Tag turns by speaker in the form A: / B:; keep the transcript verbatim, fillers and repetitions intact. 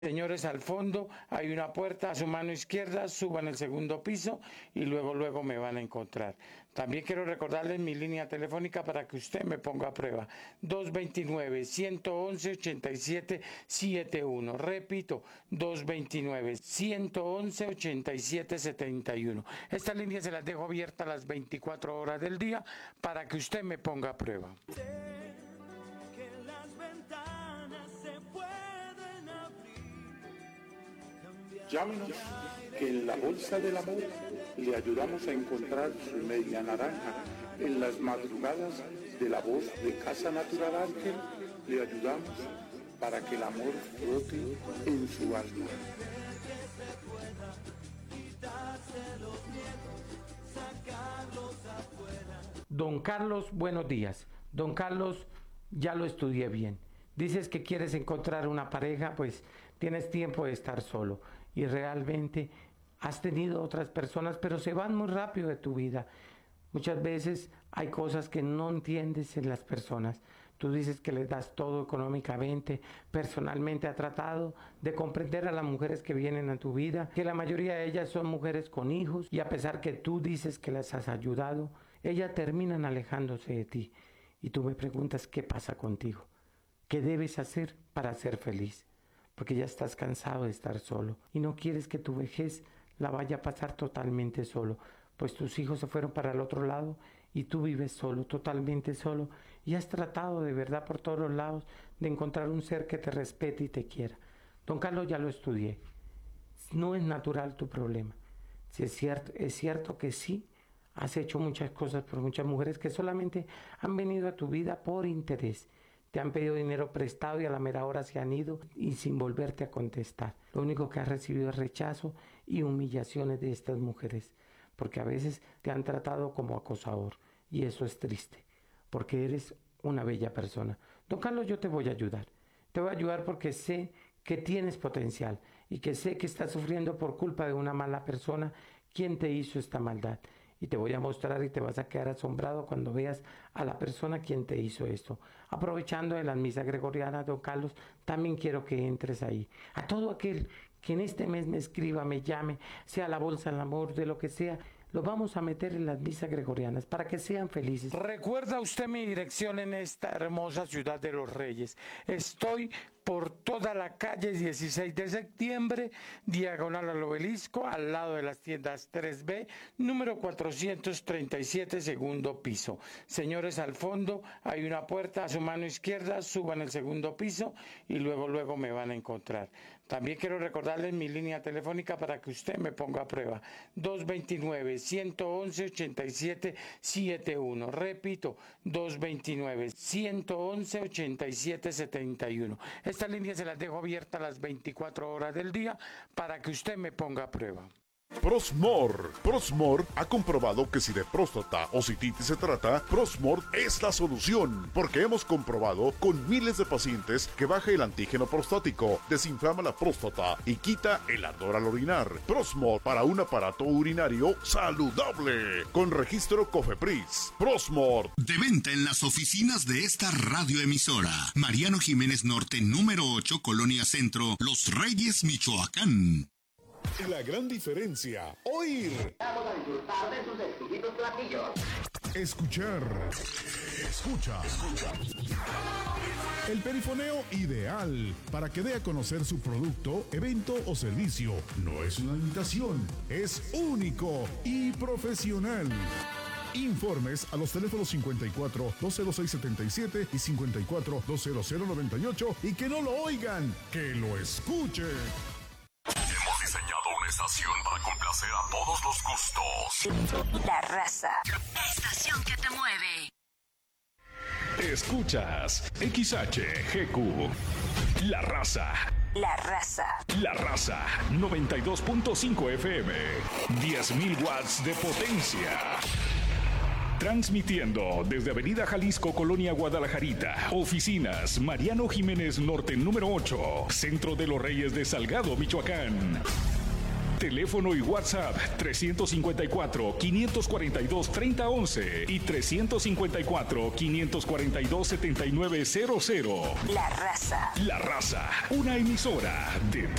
A: Señores, al fondo hay una puerta a su mano izquierda, suban el segundo piso y luego, luego me van a encontrar. También quiero recordarles mi línea telefónica para que usted me ponga a prueba. dos dos nueve, uno uno uno, ocho siete siete uno. Repito, dos dos nueve, uno uno uno, ocho siete siete uno. Esta línea se las dejo abierta las veinticuatro horas del día para que usted me ponga a prueba.
B: Llámenos, que en la Bolsa del Amor le ayudamos a encontrar su media naranja. En las madrugadas de la voz de Casa Natural Ángel le ayudamos para que el amor flote en su alma.
A: Don Carlos, buenos días. Don Carlos, ya lo estudié bien. Dices que quieres encontrar una pareja, pues tienes tiempo de estar solo y realmente has tenido otras personas, pero se van muy rápido de tu vida. Muchas veces hay cosas que no entiendes en las personas. Tú dices que les das todo económicamente, personalmente ha tratado de comprender a las mujeres que vienen a tu vida, que la mayoría de ellas son mujeres con hijos y a pesar que tú dices que las has ayudado, ellas terminan alejándose de ti. Y tú me preguntas qué pasa contigo, qué debes hacer para ser feliz, porque ya estás cansado de estar solo y no quieres que tu vejez la vaya a pasar totalmente solo, pues tus hijos se fueron para el otro lado y tú vives solo, totalmente solo, y has tratado de verdad por todos los lados de encontrar un ser que te respete y te quiera. Don Carlos, ya lo estudié. No es natural tu problema. Si es cierto, es cierto que sí, has hecho muchas cosas por muchas mujeres que solamente han venido a tu vida por interés. Te han pedido dinero prestado y a la mera hora se han ido y sin volverte a contestar. Lo único que has recibido es rechazo y humillaciones de estas mujeres, porque a veces te han tratado como acosador y eso es triste, porque eres una bella persona. Don Carlos, yo te voy a ayudar. Te voy a ayudar porque sé que tienes potencial y que sé que estás sufriendo por culpa de una mala persona quien te hizo esta maldad. Y te voy a mostrar y te vas a quedar asombrado cuando veas a la persona quien te hizo esto. Aprovechando de las misas gregorianas, don Carlos, también quiero que entres ahí. A todo aquel que en este mes me escriba, me llame, sea la Bolsa del Amor, de lo que sea, lo vamos a meter en las misas gregorianas para que sean felices. ¿Recuerda usted mi dirección en esta hermosa ciudad de los Reyes? Estoy por toda la calle dieciséis de septiembre, diagonal al Obelisco, al lado de las tiendas tres B, número cuatrocientos treinta y siete, segundo piso. Señores, al fondo hay una puerta a su mano izquierda, suban el segundo piso y luego, luego me van a encontrar. También quiero recordarles mi línea telefónica para que usted me ponga a prueba. dos dos nueve, uno uno uno, ocho siete siete uno. Repito, dos dos nueve, uno uno uno, ocho siete siete uno. Esta línea se las dejo abierta las veinticuatro horas del día para que usted me ponga a prueba.
C: Prosmor. Prosmor ha comprobado que si de próstata o cistitis se trata, Prosmor es la solución, porque hemos comprobado con miles de pacientes que baja el antígeno prostático, desinflama la próstata y quita el ardor al orinar. Prosmor para un aparato urinario saludable, con registro COFEPRIS. Prosmor.
D: De venta en las oficinas de esta radioemisora. Mariano Jiménez Norte, número ocho, Colonia Centro, Los Reyes, Michoacán.
C: La gran diferencia, oír.
E: Vamos a disfrutar de sus exquisitos platillos.
C: Escuchar. Escucha. Escucha. El perifoneo ideal para que dé a conocer su producto, evento o servicio. No es una imitación, es único y profesional. Informes a los teléfonos cincuenta y cuatro, dos cero seis, setenta y siete y cincuenta y cuatro, dos cero cero, noventa y ocho y que no lo oigan, que lo escuchen.
F: Hemos diseñado una estación para complacer a todos los gustos.
G: La Raza. Estación que te mueve.
C: Escuchas X H G Q. La Raza.
G: La Raza.
C: La Raza. noventa y dos punto cinco F M. diez mil watts de potencia. Transmitiendo desde Avenida Jalisco, Colonia Guadalajarita. Oficinas Mariano Jiménez Norte, número ocho. Centro de los Reyes de Salgado, Michoacán.
H: Teléfono y WhatsApp trescientos cincuenta y cuatro, quinientos cuarenta y dos, treinta once y trescientos cincuenta y cuatro, quinientos cuarenta y dos, setenta y nueve cero cero.
G: La Raza.
H: La Raza, una emisora de